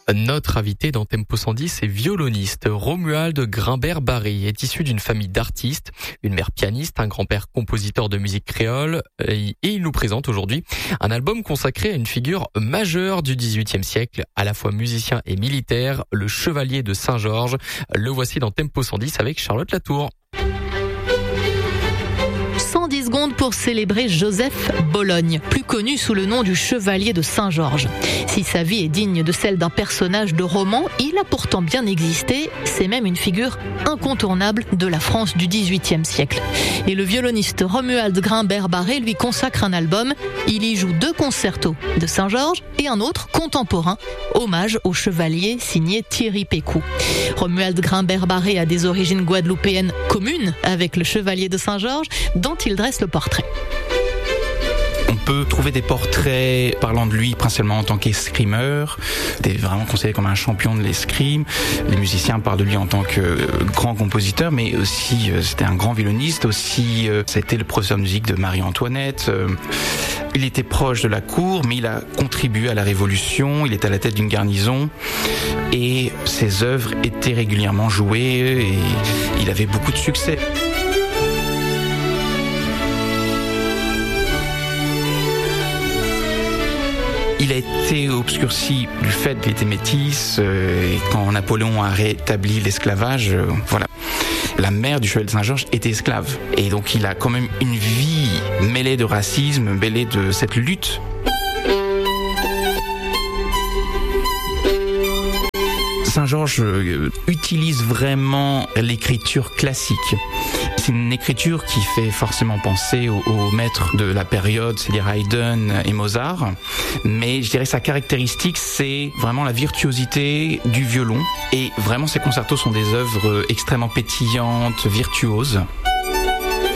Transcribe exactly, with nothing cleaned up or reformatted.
Notre invité dans Tempo cent dix est violoniste. Romuald Grimbert-Barré est issu d'une famille d'artistes, une mère pianiste, un grand-père compositeur de musique créole, et il nous présente aujourd'hui un album consacré à une figure majeure du dix-huitième siècle, à la fois musicien et militaire, le chevalier de Saint-Georges. Le voici dans Tempo cent dix avec Charlotte Latour. cent dix secondes pour célébrer Joseph Bologne, plus connu sous le nom du chevalier de Saint-Georges. Si sa vie est digne de celle d'un personnage de roman, il a pourtant bien existé. C'est même une figure incontournable de la France du dix-huitième siècle. Et le violoniste Romuald Grimbert-Barré lui consacre un album. Il y joue deux concertos de Saint-Georges et un autre contemporain, hommage au chevalier signé Thierry Pécou. Romuald Grimbert-Barré a des origines guadeloupéennes communes avec le chevalier de Saint-Georges, dont il dresse le portrait. On peut trouver des portraits parlant de lui principalement en tant qu'escrimeur. Il était vraiment considéré comme un champion de l'escrime. Les musiciens parlent de lui en tant que grand compositeur, mais aussi c'était un grand violoniste. Aussi, c'était le professeur de musique de Marie-Antoinette. Il était proche de la cour, mais il a contribué à la Révolution. Il était à la tête d'une garnison et ses œuvres étaient régulièrement jouées et il avait beaucoup de succès. Il a été obscurci du fait qu'il était métis, euh, et quand Napoléon a rétabli l'esclavage, euh, voilà. La mère du chevalier de Saint-Georges était esclave. Et donc il a quand même une vie mêlée de racisme, mêlée de cette lutte. Saint-Georges euh, utilise vraiment l'écriture classique. C'est une écriture qui fait forcément penser aux, aux maîtres de la période, c'est-à-dire Haydn et Mozart. Mais je dirais que sa caractéristique, c'est vraiment la virtuosité du violon. Et vraiment, ses concertos sont des œuvres extrêmement pétillantes, virtuoses.